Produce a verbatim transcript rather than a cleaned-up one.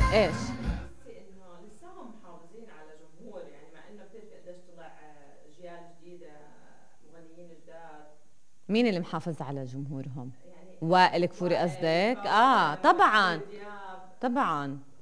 ايش؟ بتحسي انه لساهم محافظين على جمهور، يعني مع انه بتعرفي قديش طلع آه، اجيال جديده، مغنيين جداد. مين اللي محافظ على جمهورهم؟ يعني وائل كفوري وائل قصدك؟ اه وكاظم وعمرو طبعا. دياب. طبعا.